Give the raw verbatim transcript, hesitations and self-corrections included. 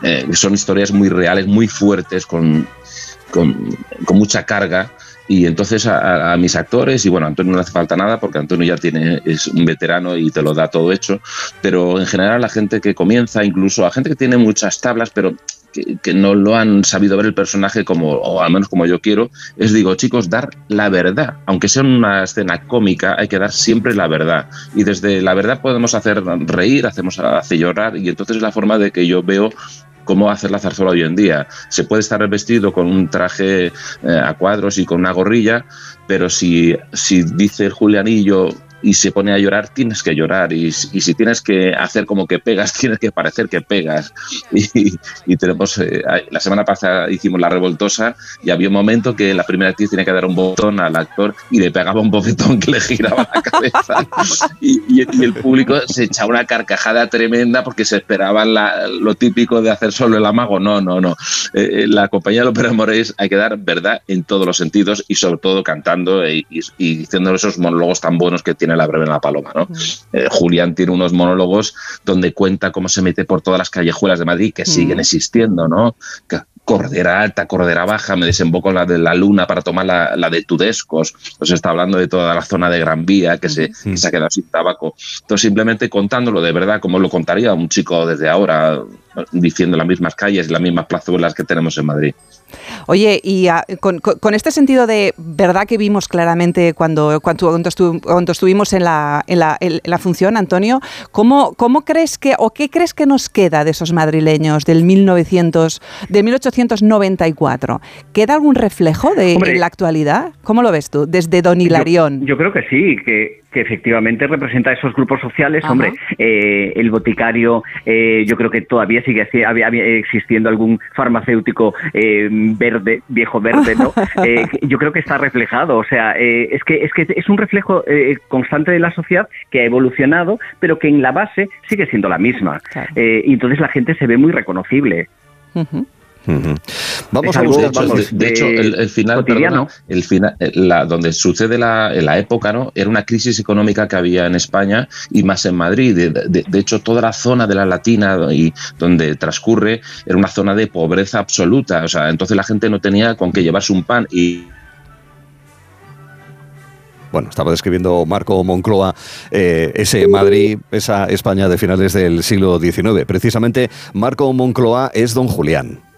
eh, son historias muy reales, muy fuertes, con, con, con mucha carga. Y entonces a, a mis actores, y bueno, a Antonio no le hace falta nada porque Antonio ya tiene, es un veterano y te lo da todo hecho, pero en general la gente que comienza, incluso a gente que tiene muchas tablas, pero que, que no lo han sabido ver el personaje como, o al menos como yo quiero, es digo, chicos, dar la verdad. Aunque sea una escena cómica, hay que dar siempre la verdad. Y desde la verdad podemos hacer reír, hacemos hacer llorar, y entonces es la forma de que yo veo cómo hacer la zarzuela hoy en día. Se puede estar vestido con un traje eh, a cuadros y con una gorrilla, pero si, si dice el Julianillo y se pone a llorar, tienes que llorar, y, y si tienes que hacer como que pegas, tienes que parecer que pegas. Y, y tenemos, eh, la semana pasada hicimos La Revoltosa y había un momento que la primera actriz tenía que dar un botón al actor y le pegaba un bofetón que le giraba la cabeza y, y, y el público se echaba una carcajada tremenda porque se esperaban la, lo típico de hacer solo el amago. No, no, no. Eh, la compañía de Ópera Moreis hay que dar verdad en todos los sentidos y sobre todo cantando y, y, y diciendo esos monólogos tan buenos que tiene La Breve en la Paloma, ¿no? Mm. Eh, Julián tiene unos monólogos donde cuenta cómo se mete por todas las callejuelas de Madrid que mm. siguen existiendo, ¿no? Que, Cordera Alta, Cordera Baja, me desemboco en la de la Luna para tomar la, la de Tudescos. Entonces está hablando de toda la zona de Gran Vía que se, mm. que se ha quedado sin tabaco. Entonces simplemente contándolo de verdad como lo contaría un chico desde ahora, diciendo las mismas calles y las mismas plazuelas que tenemos en Madrid. Oye, y a, con, con este sentido de verdad que vimos claramente cuando, cuando, cuando, estu, cuando estuvimos en la, en, la, en la función, Antonio, ¿cómo, cómo crees que, o qué crees que nos queda de esos madrileños del mil novecientos, de mil ochocientos noventa y cuatro? ¿Queda algún reflejo de Hombre, en la actualidad? ¿Cómo lo ves tú, desde Don Hilarión? Yo, yo creo que sí, que, que efectivamente representa esos grupos sociales. Ajá. Hombre, eh, el boticario, eh, yo creo que todavía sigue había, había existiendo algún farmacéutico eh, verde, viejo verde, ¿no? Eh, yo creo que está reflejado, o sea, eh, es que es que es un reflejo eh, constante de la sociedad que ha evolucionado, pero que en la base sigue siendo la misma. Claro. Eh, y entonces la gente se ve muy reconocible. Uh-huh. Uh-huh. Vamos a buscar, de, de hecho, el, el final, perdona, el final, la, donde sucede la, en la época, ¿no? Era una crisis económica que había en España y más en Madrid. De, de, de hecho, toda la zona de la Latina y donde transcurre era una zona de pobreza absoluta. O sea, entonces la gente no tenía con qué llevarse un pan y Bueno, estaba describiendo Marco Moncloa eh, ese Madrid, esa España de finales del siglo diecinueve. Precisamente, Marco Moncloa es don Julián.